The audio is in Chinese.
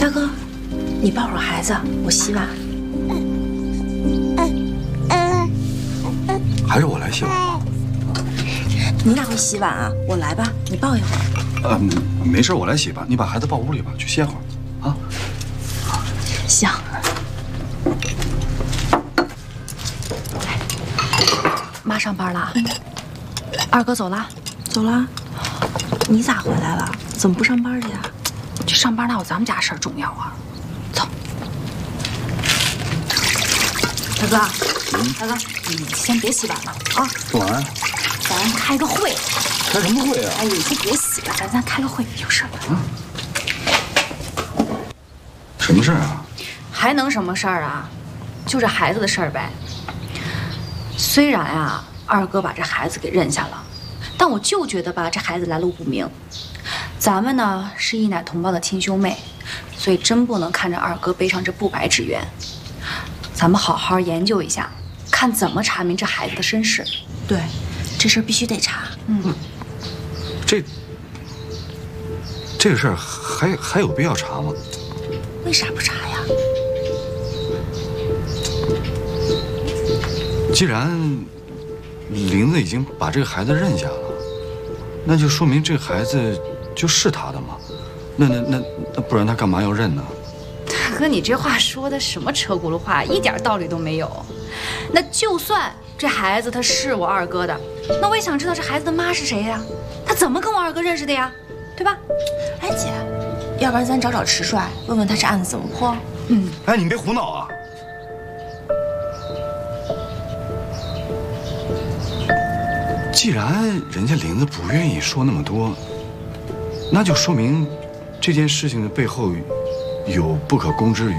大哥，你抱会儿孩子，我洗碗。 还是我来洗碗吧。 你哪会洗碗啊？我来吧，你抱一会儿。 没事，我来洗吧。你把孩子抱屋里吧，去歇会儿，啊。 行。妈上班了，二哥走了，走了。你咋回来了？怎么不上班去呀？ 这上班哪有咱们家事儿重要啊？走。大哥，大哥，你先别洗碗了啊！ 干嘛呀？ 咱开个会。 开什么会啊？ 哎，你先别洗了，咱开个会，有事儿。 什么事儿啊？ 还能什么事儿啊？就这孩子的事儿呗。虽然啊，二哥把这孩子给认下了，但我就觉得吧，这孩子来路不明。咱们呢是一奶同胞的亲兄妹，所以真不能看着二哥背上这不白之冤。咱们好好研究一下，看怎么查明这孩子的身世。 对，这事儿必须得查。 这个事儿还有必要查吗？ 为啥不查呀？ 既然玲子已经把这个孩子认下了，那就说明这个孩子就是他的嘛。那不然他干嘛要认呢？ 大哥，你这话说的什么车轱辘话，一点道理都没有。那就算这孩子他是我二哥的，那我也想知道这孩子的妈是谁呀？他怎么跟我二哥认识的呀？对吧？ 哎姐，要不然咱找迟帅，问问他这案子怎么破。 哎，你别胡闹啊！既然人家玲子不愿意说那么多，那就说明这件事情的背后有不可公之